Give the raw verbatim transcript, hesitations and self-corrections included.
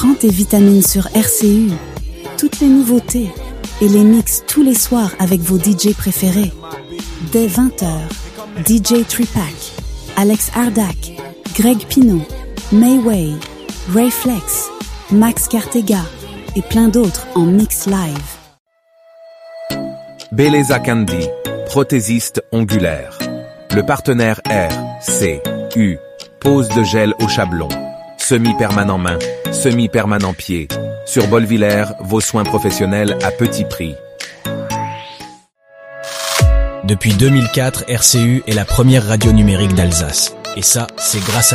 Prends tes vitamines sur R C U. Toutes les nouveautés et les mix tous les soirs avec vos D J préférés. Dès vingt heures, D J Tripac, Alex Ardak, Greg Pinot, Mayway, Ray Flex, Max Cartega et plein d'autres en mix live. Beleza Candy, prothésiste ongulaire. Le partenaire R C U, pose de gel au chablon. Semi-permanent main, semi-permanent pied. Sur Bolvillers, vos soins professionnels à petit prix. Depuis deux mille quatre, R C U est la première radio numérique d'Alsace. Et ça, c'est grâce à